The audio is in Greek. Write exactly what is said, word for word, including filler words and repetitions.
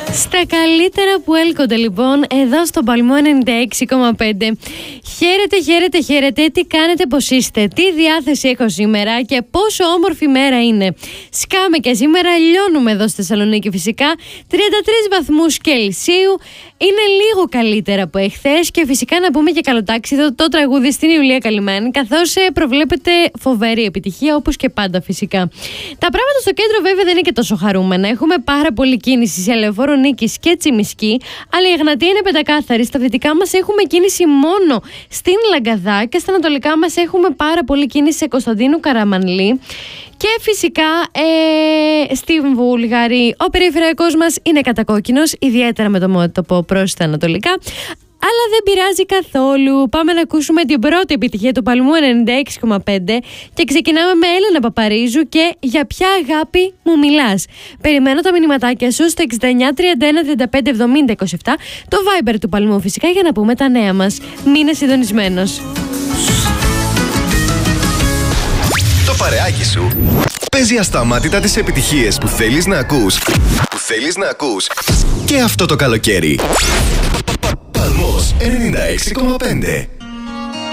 Στα καλύτερα που έλκονται λοιπόν εδώ στο Παλμό ενενήντα έξι κόμμα πέντε. Χαίρετε, χαίρετε, χαίρετε. Τι κάνετε, πως είστε, τι διάθεση έχω σήμερα και πόσο όμορφη μέρα είναι. Σκάμε και σήμερα, λιώνουμε εδώ στη Θεσσαλονίκη φυσικά. τριάντα τρεις βαθμούς Κελσίου. Είναι λίγο καλύτερα από εχθές και φυσικά να πούμε και καλοτάξιδο το τραγούδι στην Ιουλία Καλυμμένη, καθώς προβλέπεται φοβερή επιτυχία όπως και πάντα φυσικά. Τα πράγματα στο κέντρο βέβαια δεν είναι και τόσο χαρούμενα. Έχουμε πάρα πολλή κίνηση σε Λεωφόρο Νίκης και Τσιμισκή, αλλά η Εγνατία είναι πεντακάθαρη. Στα δυτικά μας έχουμε κίνηση μόνο στην Λαγκαδά και στα ανατολικά μας έχουμε πάρα πολλή κίνηση σε Κωνσταντίνου Καραμανλή. Και φυσικά ε, στην Βούλγαρη ο περιφερειακός μας είναι κατακόκκινος, ιδιαίτερα με το μέτωπο προς τα ανατολικά. Αλλά δεν πειράζει καθόλου. Πάμε να ακούσουμε την πρώτη επιτυχία του Παλμού ενενήντα έξι κόμμα πέντε και ξεκινάμε με Έλενα Παπαρίζου και «Για ποια αγάπη μου μιλάς». Περιμένω τα μηνυματάκια σου στο εξήντα εννιά τριάντα ένα τριάντα πέντε εβδομήντα είκοσι επτά, το Viber του Παλμού φυσικά, για να πούμε τα νέα μας. Μείνε συντονισμένος. Το παρεάκι σου παίζει ασταμάτητα τις επιτυχίες που θέλεις να ακούς. Που θέλεις να ακούς και αυτό το καλοκαίρι. Παλμός ενενήντα έξι κόμμα πέντε.